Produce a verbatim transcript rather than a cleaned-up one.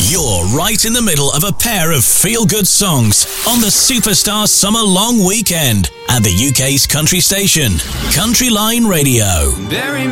You're right in the middle of a pair of feel-good songs on the Superstar Summer Long Weekend at the U K's country station, Country Line Radio. Bury